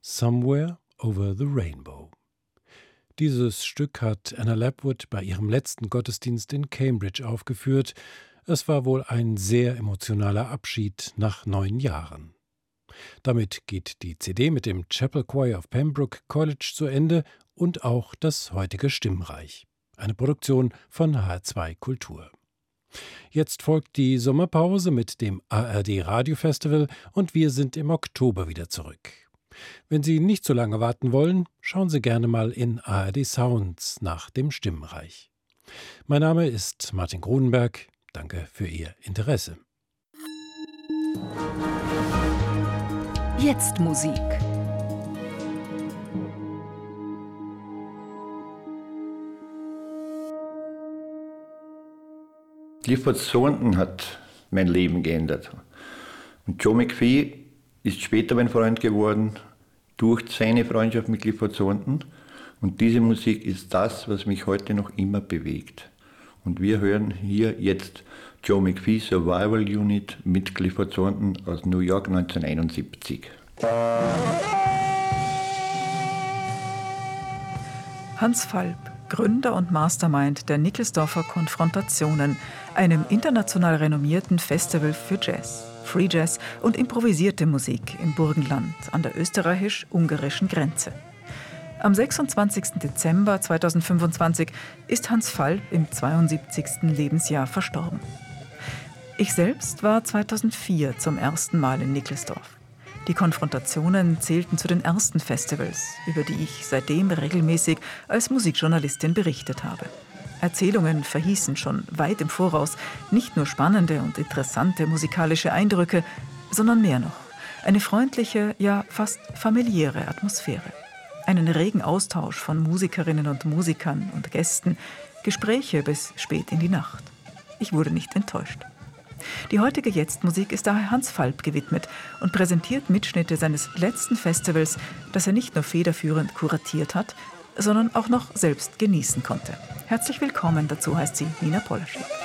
Somewhere over the Rainbow. Dieses Stück hat Anna Lapwood bei ihrem letzten Gottesdienst in Cambridge aufgeführt. Es war wohl ein sehr emotionaler Abschied nach 9 Jahren. Damit geht die CD mit dem Chapel Choir of Pembroke College zu Ende und auch das heutige Stimmreich. Eine Produktion von HR2 Kultur. Jetzt folgt die Sommerpause mit dem ARD Radiofestival und wir sind im Oktober wieder zurück. Wenn Sie nicht so lange warten wollen, schauen Sie gerne mal in ARD Sounds nach dem Stimmreich. Mein Name ist Martin Grunenberg. Danke für Ihr Interesse. Jetzt Musik. Clifford Thornton hat mein Leben geändert. Und Joe McPhee ist später mein Freund geworden durch seine Freundschaft mit Clifford Thornton. Und diese Musik ist das, was mich heute noch immer bewegt. Und wir hören hier jetzt Joe McPhee Survival Unit mit Clifford Thornton aus New York 1971. Hans Falb, Gründer und Mastermind der Nickelsdorfer Konfrontationen, einem international renommierten Festival für Jazz, Free Jazz und improvisierte Musik im Burgenland an der österreichisch-ungarischen Grenze. Am 26. Dezember 2025 ist Hans Falb im 72. Lebensjahr verstorben. Ich selbst war 2004 zum ersten Mal in Nickelsdorf. Die Konfrontationen zählten zu den ersten Festivals, über die ich seitdem regelmäßig als Musikjournalistin berichtet habe. Erzählungen verhießen schon weit im Voraus nicht nur spannende und interessante musikalische Eindrücke, sondern mehr noch. Eine freundliche, ja fast familiäre Atmosphäre. Einen regen Austausch von Musikerinnen und Musikern und Gästen, Gespräche bis spät in die Nacht. Ich wurde nicht enttäuscht. Die heutige Jetzt-Musik ist daher Hans Falb gewidmet und präsentiert Mitschnitte seines letzten Festivals, das er nicht nur federführend kuratiert hat, sondern auch noch selbst genießen konnte. Herzlich willkommen, dazu heißt sie Nina Polaschek.